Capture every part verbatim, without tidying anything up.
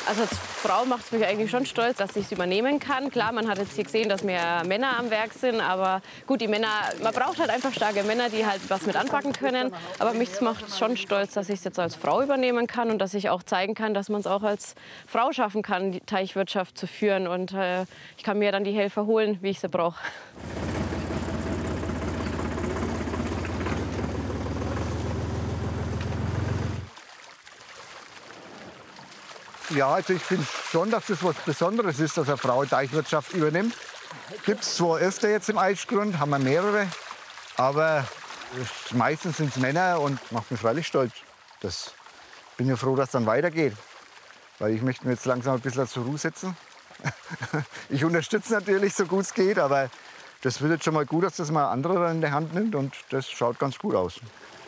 Also als Frau macht es mich eigentlich schon stolz, dass ich es übernehmen kann. Klar, man hat jetzt hier gesehen, dass mehr Männer am Werk sind. Aber gut, die Männer, man braucht halt einfach starke Männer, die halt was mit anpacken können. Aber mich macht es schon stolz, dass ich es jetzt als Frau übernehmen kann und dass ich auch zeigen kann, dass man es auch als Frau schaffen kann, die Teichwirtschaft zu führen. Und äh, ich kann mir dann die Helfer holen, wie ich sie brauche. Ja, also ich finde schon, dass das was Besonderes ist, dass eine Frau Teichwirtschaft übernimmt. Gibt es zwar öfter jetzt im Aischgrund, haben wir mehrere, aber meistens sind es Männer und macht mich freilich stolz. Das bin ja froh, dass es dann weitergeht, weil ich möchte mir jetzt langsam ein bisschen zur Ruhe setzen. Ich unterstütze natürlich, so gut es geht, aber das wird jetzt schon mal gut, dass das mal andere in der Hand nimmt und das schaut ganz gut aus.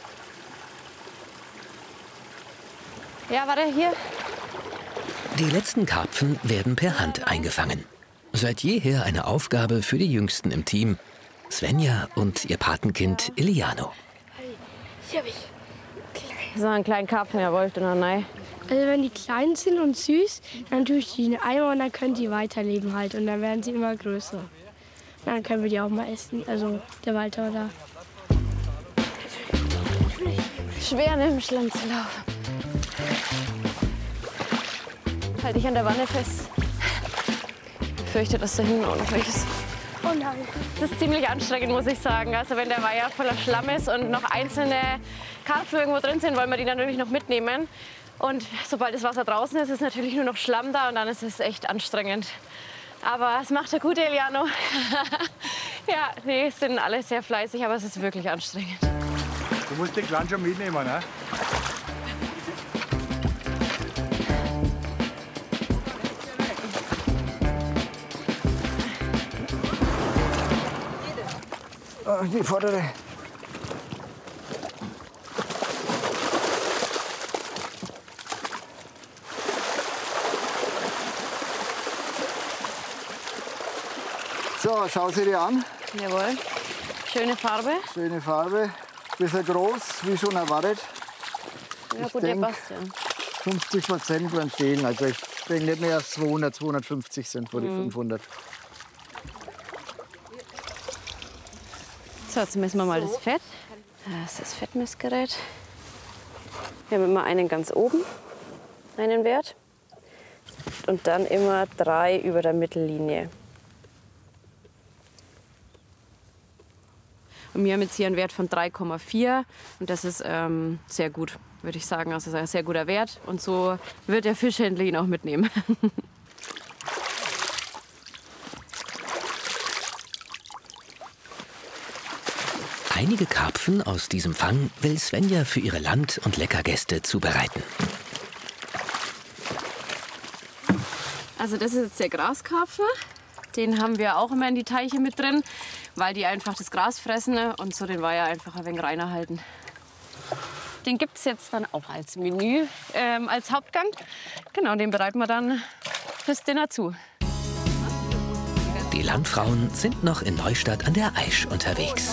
Ja, warte, hier. Die letzten Karpfen werden per Hand eingefangen. Seit jeher eine Aufgabe für die Jüngsten im Team, Svenja und ihr Patenkind Iliano. Hier habe ich So einen kleinen Karpfen, ja, wollte noch nein. Also wenn die klein sind und süß, dann tue ich die in den Eimer und dann können die weiterleben halt. Und dann werden sie immer größer. Dann können wir die auch mal essen, also der Walter da. Schwer, ne, im Schlamm zu laufen. Halt dich an der Wanne fest. Ich fürchte, dass da hinten auch noch welches. Oh nein. Das ist ziemlich anstrengend, muss ich sagen. Also wenn der Weiher voller Schlamm ist und noch einzelne Karpfen irgendwo drin sind, wollen wir die natürlich noch mitnehmen. Und sobald das Wasser draußen ist, ist natürlich nur noch Schlamm da und dann ist es echt anstrengend. Aber es macht der gute Iliano. Ja, nee, es sind alle sehr fleißig, aber es ist wirklich anstrengend. Du musst den Kleinen schon mitnehmen, ne? Die vordere. So, schau sie dir an. Jawohl. Schöne Farbe. Schöne Farbe. Bisschen groß, wie schon erwartet. Ja, Ich gut, der denk, passt ja. fünfzig Prozent werden stehen. Also ich denke nicht mehr, dass zweihundert, zweihundertfünfzig sind vor die Mhm. fünfhundert. So, jetzt messen wir mal das Fett. Das ist das Fettmessgerät. Wir haben immer einen ganz oben, einen Wert. Und dann immer drei über der Mittellinie. Und wir haben jetzt hier einen Wert von drei Komma vier. Und das ist ähm, sehr gut, würde ich sagen. Also das ist ein sehr guter Wert. Und so wird der Fischhändler ihn auch mitnehmen. Einige Karpfen aus diesem Fang will Svenja für ihre Land- und Leckergäste zubereiten. Also das ist jetzt der Graskarpfen. Den haben wir auch immer in die Teiche mit drin, weil die einfach das Gras fressen und so den Weiher einfach ein wenig reiner halten. Den gibt es jetzt dann auch als Menü, ähm, als Hauptgang. Genau, den bereiten wir dann fürs Dinner zu. Die Landfrauen sind noch in Neustadt an der Aisch unterwegs.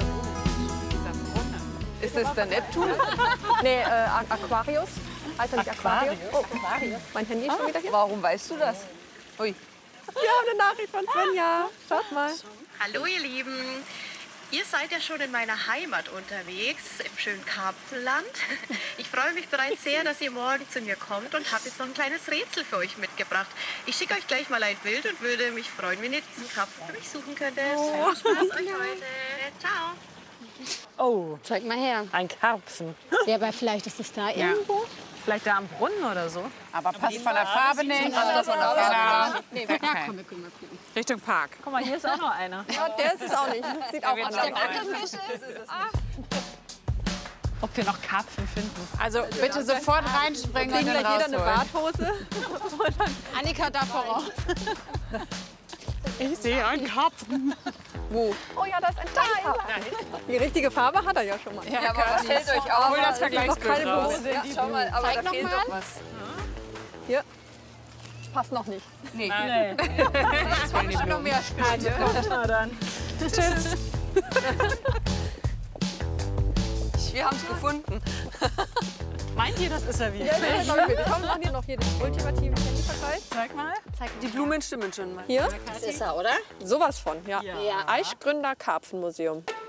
Ist es der Neptun? Nee, äh, Aquarius. Heißt er nicht Aquarius? Oh, mein Handy ist schon wieder hier. Warum weißt du das? Ui. Wir haben eine Nachricht von Svenja. Schaut mal. Hallo ihr Lieben. Ihr seid ja schon in meiner Heimat unterwegs, im schönen Karpfenland. Ich freue mich bereits sehr, dass ihr morgen zu mir kommt und habe jetzt noch ein kleines Rätsel für euch mitgebracht. Ich schicke euch gleich mal ein Bild und würde mich freuen, wenn ihr diesen Karpfen für mich suchen könntet. Oh. Viel Spaß euch heute. Ciao. Oh, Zeig mal her. ein Karpfen. Ja, aber vielleicht ist es da irgendwo. Vielleicht da am Brunnen oder so. Aber passt von der Farbe nicht. Also von der Farbe. Nee, Ja, okay. komm, wir können mal gucken. Richtung Park. Guck mal, hier ist auch noch einer. Ja, der ist es auch nicht. Sieht auch anders aus. Ob wir noch Karpfen finden. Also bitte sofort reinspringen und dann jeder eine Badhose. Annika da voraus. Ich sehe einen Karpfen. Wo? Oh ja, das ist ein Teil. Die richtige Farbe hat er ja schon mal. Ja, aber was fällt euch auf? Hol das Vergleichsbild raus. Ja, schau mal, aber Zeig da noch fehlt mal. doch was. Hier. Passt noch nicht. Nee. Nee. Jetzt kommen schon noch mehr Spiele. Na dann. Tschüss. Wir haben es gefunden. Meint ihr, das ist er wie? Ja, ja, glaub ich. Komm, machen hier noch hier den ultimativen Handyvergleich. Zeig mal. Die Blumen stimmen schon mal. Hier? Das ist er, oder? Sowas von, ja. Ja. Eichgründer Karpfenmuseum.